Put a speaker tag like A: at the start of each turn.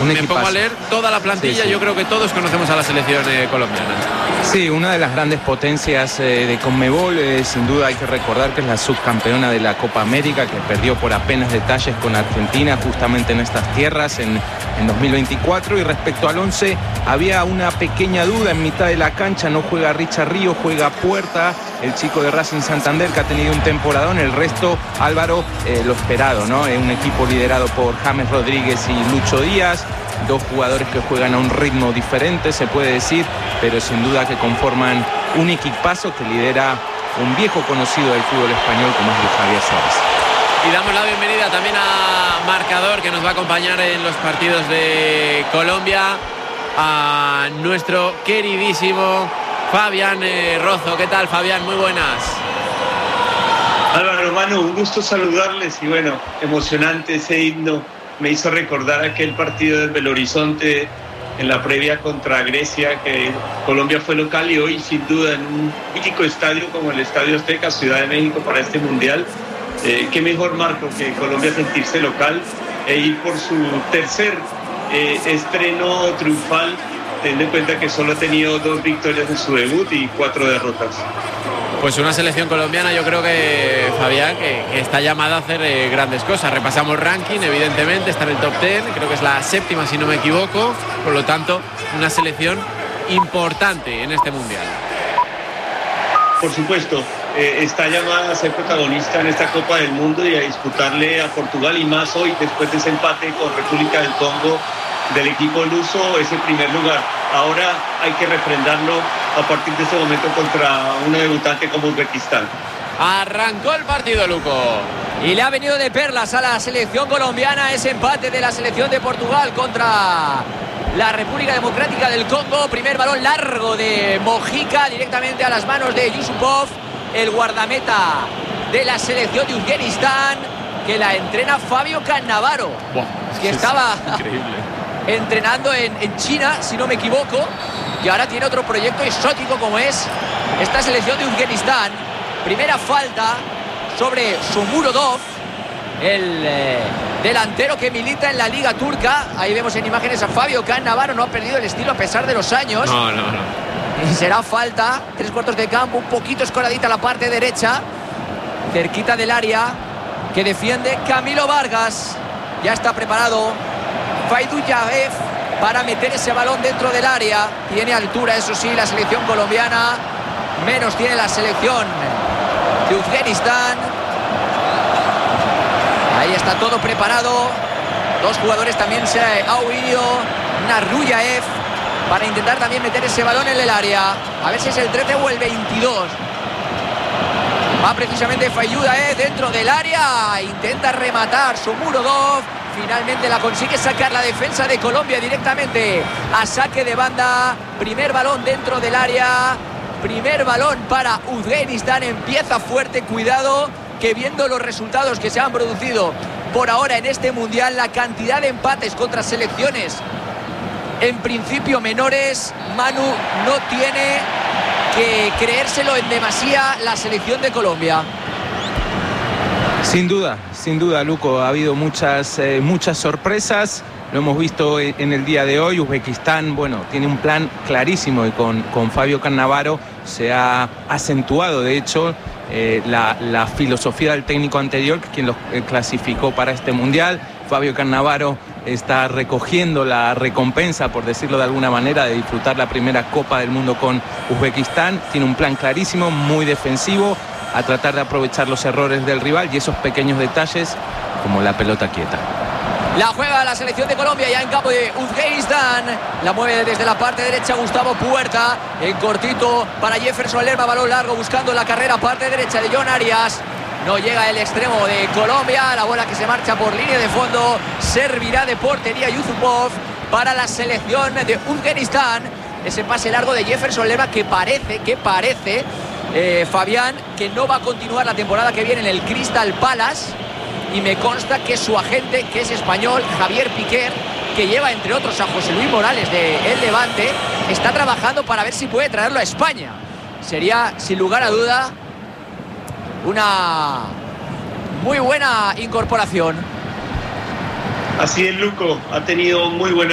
A: me pongo a leer toda la plantilla, sí. Yo creo que todos conocemos a la selección colombiana.
B: Sí, una de las grandes potencias de Conmebol, sin duda hay que recordar que es la subcampeona de la Copa América, que perdió por apenas detalles con Argentina justamente en estas tierras en 2024. Y respecto al 11, había una pequeña duda en mitad de la cancha. No juega Richard Ríos, juega Puerta, el chico de Racing Santander, que ha tenido un temporadón. El resto, Álvaro, lo esperado, ¿no? Un equipo liderado por James Rodríguez y Lucho Díaz, dos jugadores que juegan a un ritmo diferente, se puede decir, pero sin duda que conforman un equipazo que lidera un viejo conocido del fútbol español como es Luis Javier Suárez.
A: Y damos la bienvenida también a Marcador, que nos va a acompañar en los partidos de Colombia, a nuestro queridísimo Fabián Rozo. ¿Qué tal, Fabián? Muy buenas.
C: Álvaro, Manu, un gusto saludarles y bueno, emocionante ese himno. Me hizo recordar aquel partido del Belo Horizonte en la previa contra Grecia, que Colombia fue local y hoy sin duda en un mítico estadio como el Estadio Azteca, Ciudad de México, para este Mundial. Qué mejor marco que Colombia sentirse local e ir por su tercer estreno triunfal, teniendo en cuenta que solo ha tenido 2 victorias en su debut y 4 derrotas.
A: Pues una selección colombiana, yo creo que, Fabián, que está llamada a hacer grandes cosas. Repasamos ranking, evidentemente, está en el top 10, creo que es la 7ª si no me equivoco, por lo tanto, una selección importante en este Mundial.
C: Por supuesto, está llamada a ser protagonista en esta Copa del Mundo y a disputarle a Portugal, y más hoy, después de ese empate con República del Congo del equipo luso, ese primer lugar. Ahora hay que refrendarlo a partir de este momento contra un debutante como Uzbekistán.
A: Arrancó el partido, Luco.
D: Y le ha venido de perlas a la selección colombiana ese empate de la selección de Portugal contra la República Democrática del Congo. Primer balón largo de Mojica directamente a las manos de Yusupov, el guardameta de la selección de Uzbekistán, que la entrena Fabio Cannavaro, que estaba entrenando en China, si no me equivoco, y ahora tiene otro proyecto exótico como es esta selección de Uzbekistán. Primera falta sobre Shomurodov, el delantero que milita en la Liga Turca. Ahí vemos en imágenes a Fabio Cannavaro, no ha perdido el estilo a pesar de los años.
A: No.
D: Y será falta, 3/4 de campo, un poquito escoradita la parte derecha, cerquita del área, que defiende Camilo Vargas. Ya está preparado Faidullaev para meter ese balón dentro del área. Tiene altura, eso sí, la selección colombiana. Menos tiene la selección de Uzbekistán. Ahí está todo preparado. 2 jugadores también se ha huido. Narruyaev para intentar también meter ese balón en el área. A ver si es el 13 o el 22. Va precisamente Faidullaev dentro del área. Intenta rematar Shomurodov. Finalmente la consigue sacar la defensa de Colombia directamente a saque de banda. Primer balón dentro del área. Primer balón para Uzbekistán. Empieza fuerte. Cuidado que viendo los resultados que se han producido por ahora en este Mundial, la cantidad de empates contra selecciones en principio menores, Manu, no tiene que creérselo en demasía la selección de Colombia.
B: Sin duda, Luco, ha habido muchas sorpresas. Lo hemos visto en el día de hoy. Uzbekistán, tiene un plan clarísimo y con Fabio Cannavaro se ha acentuado, de hecho, la filosofía del técnico anterior, quien los clasificó para este Mundial. Fabio Cannavaro está recogiendo la recompensa, por decirlo de alguna manera, de disfrutar la primera Copa del Mundo con Uzbekistán. Tiene un plan clarísimo, muy defensivo, a tratar de aprovechar los errores del rival y esos pequeños detalles como la pelota quieta.
D: La juega la selección de Colombia ya en campo de Uzbekistán. La mueve desde la parte derecha Gustavo Puerta. En cortito para Jefferson Lerma. Balón largo buscando la carrera. Parte derecha de John Arias. No llega el extremo de Colombia. La bola que se marcha por línea de fondo. Servirá de portería Yusupov para la selección de Uzbekistán. Ese pase largo de Jefferson Lerma que parece, Fabián, que no va a continuar la temporada que viene en el Crystal Palace. Y me consta que su agente, que es español, Javier Piquer, que lleva entre otros a José Luis Morales de El Levante, está trabajando para ver si puede traerlo a España. Sería, sin lugar a duda, una muy buena incorporación.
C: Así es, Luco, ha tenido muy buena